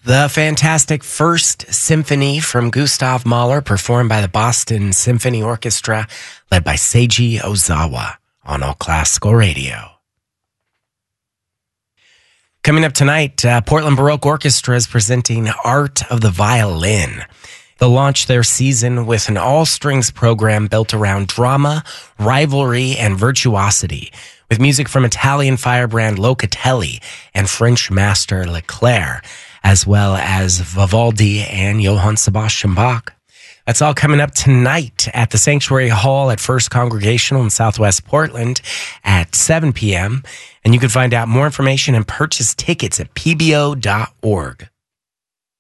The fantastic First Symphony from Gustav Mahler, performed by the Boston Symphony Orchestra, led by Seiji Ozawa on All Classical Radio. Coming up tonight, Portland Baroque Orchestra is presenting Art of the Violin. They'll launch their season with an all-strings program built around drama, rivalry, and virtuosity, with music from Italian firebrand Locatelli and French master Leclerc, as well as Vivaldi and Johann Sebastian Bach. That's all coming up tonight at the Sanctuary Hall at First Congregational in Southwest Portland at 7 p.m. And you can find out more information and purchase tickets at pbo.org.